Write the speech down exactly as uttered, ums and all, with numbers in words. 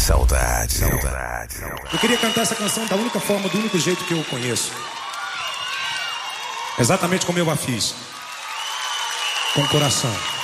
Saudade, saudade, saudade. Eu queria cantar essa canção da única forma, do único jeito que eu conheço. Exatamente como eu a fiz. Com o coração.